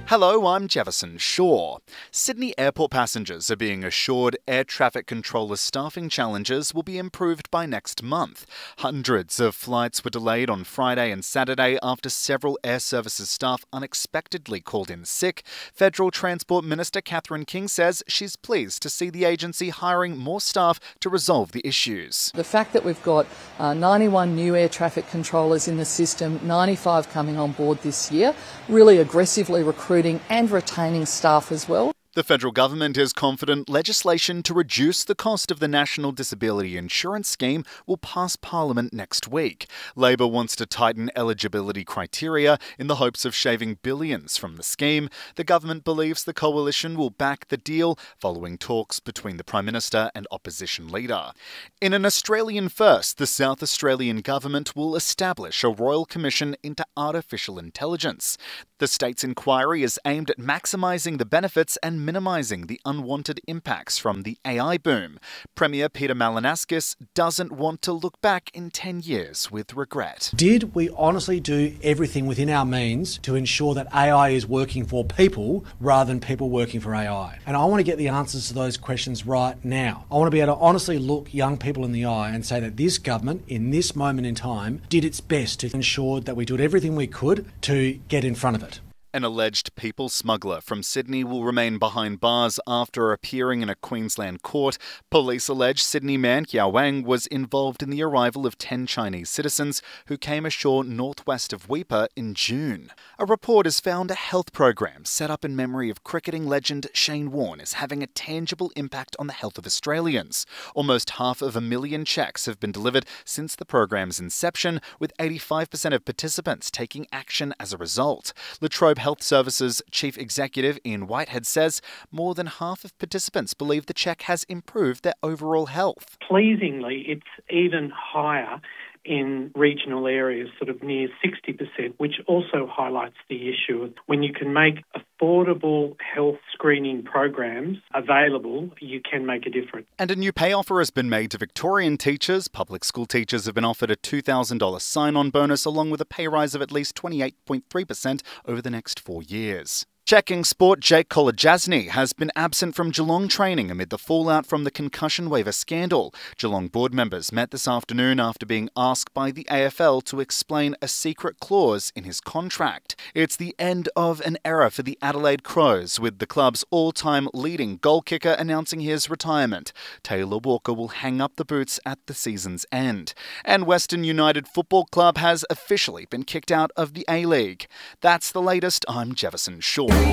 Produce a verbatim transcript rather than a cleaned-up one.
Hello, I'm Jefferson Shaw. Sydney airport passengers are being assured air traffic controller staffing challenges will be improved by next month. Hundreds of flights were delayed on Friday and Saturday after several air services staff unexpectedly called in sick. Federal Transport Minister Catherine King says she's pleased to see the agency hiring more staff to resolve the issues. The fact that we've got uh, ninety-one new air traffic controllers in the system, ninety-five coming on board this year, really aggressively recruiting and retaining staff as well. The federal government is confident legislation to reduce the cost of the National Disability Insurance Scheme will pass Parliament next week. Labor wants to tighten eligibility criteria in the hopes of shaving billions from the scheme. The government believes the coalition will back the deal following talks between the Prime Minister and opposition leader. In an Australian first, the South Australian government will establish a Royal Commission into Artificial Intelligence. The state's inquiry is aimed at maximising the benefits and minimising the unwanted impacts from the A I boom. Premier Peter Malinaskis doesn't want to look back in ten years with regret. Did we honestly do everything within our means to ensure that A I is working for people rather than people working for A I? And I want to get the answers to those questions right now. I want to be able to honestly look young people in the eye and say that this government, in this moment in time, did its best to ensure that we did everything we could to get in front of it. An alleged people smuggler from Sydney will remain behind bars after appearing in a Queensland court. Police allege Sydney man Yao Wang was involved in the arrival of ten Chinese citizens who came ashore northwest of Weipa in June. A report has found a health program set up in memory of cricketing legend Shane Warne is having a tangible impact on the health of Australians. Almost half of a million cheques have been delivered since the program's inception, with eighty-five percent of participants taking action as a result. Latrobe Health Services Chief Executive Ian Whitehead says more than half of participants believe the check has improved their overall health. Pleasingly, it's even higher in regional areas, sort of near sixty percent, which also highlights the issue of when you can make affordable health screening programs available, you can make a difference. And a new pay offer has been made to Victorian teachers. Public school teachers have been offered a two thousand dollars sign-on bonus along with a pay rise of at least twenty-eight point three percent over the next four years. Checking sport, Jake Kolodjasny has been absent from Geelong training amid the fallout from the concussion waiver scandal. Geelong board members met this afternoon after being asked by the A F L to explain a secret clause in his contract. It's the end of an era for the Adelaide Crows, with the club's all-time leading goal kicker announcing his retirement. Taylor Walker will hang up the boots at the season's end. And Western United Football Club has officially been kicked out of the A-League. That's the latest. I'm Jefferson Shaw.